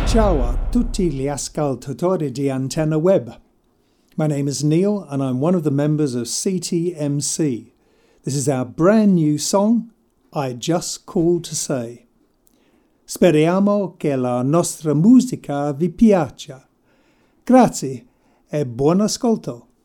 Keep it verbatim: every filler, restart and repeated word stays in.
Ciao a tutti gli ascoltatori di Antenna Web. My name is Neil and I'm one of the members of C T M C. This is our brand new song, I Just Called to Say. Speriamo che la nostra musica vi piaccia. Grazie e buon ascolto.